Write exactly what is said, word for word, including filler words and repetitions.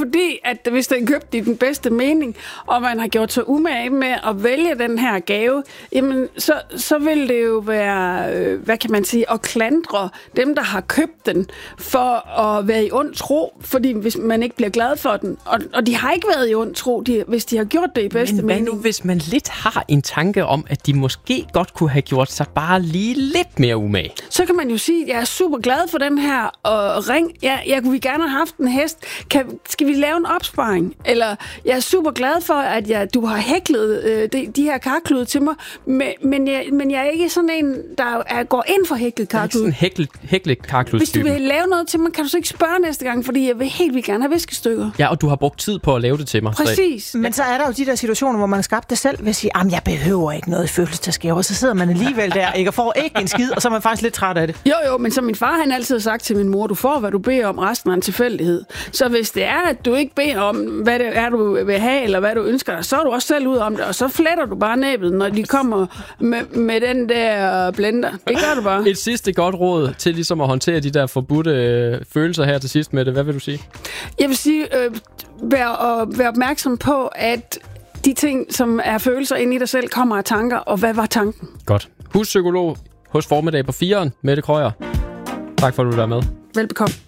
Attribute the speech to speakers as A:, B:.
A: fordi, at hvis det er købt i den bedste mening, og man har gjort sig umage med at vælge den her gave, jamen, så, så vil det jo være, øh, hvad kan man sige, at klandre dem, der har købt den, for at være i ond tro, fordi hvis man ikke bliver glad for den. Og, og de har ikke været i ond tro, de, hvis de har gjort det i bedste
B: Men
A: mening.
B: hvad nu, hvis man lidt har en tanke om, at de måske godt kunne have gjort sig bare lige lidt mere umage?
A: Så kan man jo sige, at jeg er super glad for den her, og ring, jeg, jeg kunne gerne have haft en hest. Kan, skal vi lave en opsparing? Eller, jeg er super glad for, at jeg, du har hæklet øh, de, de her karklude til mig, men, men, jeg, men jeg er ikke sådan en, der er, går ind for hæklet karklude.
B: Det er ikke sådan en hæklet karklude.
A: Hvis du vil lave noget til mig, kan du så ikke spørge næste gang, fordi jeg vil helt vildt gerne have viskestykker.
B: Ja, og du har brugt tid på at lave det til mig.
A: Præcis.
C: Så, men så er der jo de der situationer, hvor man har skabt det selv, ved at sige, at jeg behøver ikke noget fødselsdagsgave, og så sidder man alligevel der, ikke, og får ikke en skid, og så er man faktisk lidt træt af det.
A: Jo, jo, men som min far, han altid har sagt til min mor, du får, hvad du beder om, resten af en tilfældighed. Så hvis det er, at du ikke beder om, hvad det er, du vil have, eller hvad du ønsker, så er du også selv ud om det, og så fletter du bare næbet, når de kommer med, med den der blender. Det gør du bare.
B: Et sidste godt råd til ligesom at håndtere de der forbudte øh, følelser her til sidst med det. Hvad vil du sige?
A: Jeg vil sige, øh, vær, øh, vær opmærksom på, at de ting, som er følelser inde i dig selv, kommer af tanker, og hvad var tanken?
B: Godt. Huspsykolog hos Formiddag på fireren, Mette Krøyer. Tak for, at du var med.
A: Velbekomme.